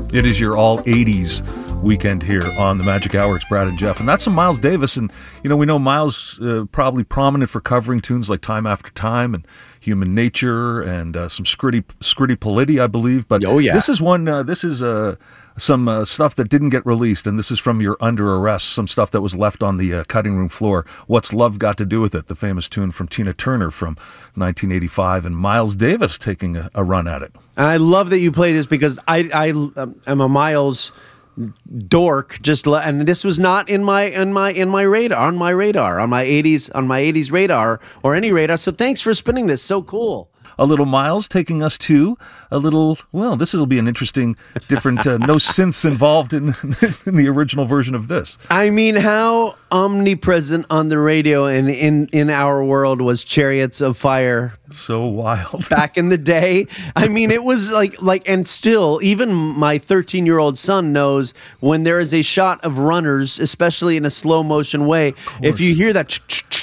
It is your all 80s weekend here on the Magic Hour. It's Brad and Jeff, and that's some Miles Davis. And we know Miles probably prominent for covering tunes like Time After Time and Human Nature and some Scritti Politti, I believe. But this is one. This is some stuff that didn't get released, and this is from your Under Arrest. Some stuff that was left on the cutting room floor. What's Love Got to Do with It? The famous tune from Tina Turner from 1985, and Miles Davis taking a run at it. And I love that you play this because I am a Miles dork. And this was not in my radar on my 80s radar or any radar. So thanks for spinning this. So cool. A little Miles taking us to a little, this will be an interesting, different, no synths involved in the original version of this. I mean, how omnipresent on the radio and in our world was Chariots of Fire. So wild. Back in the day. I mean, it was like, and still, even my 13-year-old son knows when there is a shot of runners, especially in a slow motion way, if you hear that,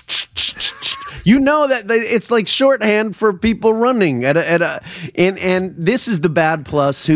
you know that it's like shorthand for people running and this is the Bad Plus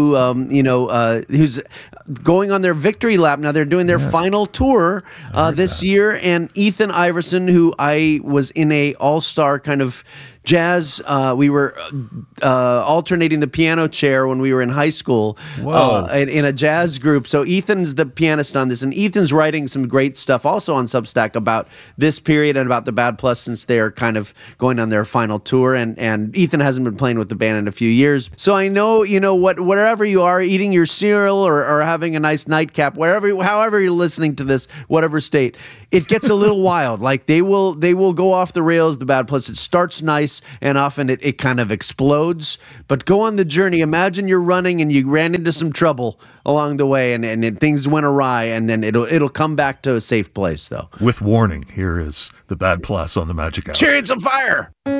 who's going on their victory lap now. They're doing their final tour this year, and Ethan Iverson, who I was in a all-star kind of jazz, we were alternating the piano chair when we were in high school in a jazz group. So Ethan's the pianist on this, and Ethan's writing some great stuff also on Substack about this period and about the Bad Plus since they're kind of going on their final tour. And Ethan hasn't been playing with the band in a few years. So I know, wherever you are, eating your cereal or having a nice nightcap, however you're listening to this, whatever state, it gets a little wild. Like they will go off the rails, the Bad Plus. It starts nice, and often it kind of explodes. But go on the journey. Imagine you're running and you ran into some trouble along the way, and things went awry, and then it'll come back to a safe place, though. With warning, here is the Bad Plus on the Magic Hour. Chariots of Fire!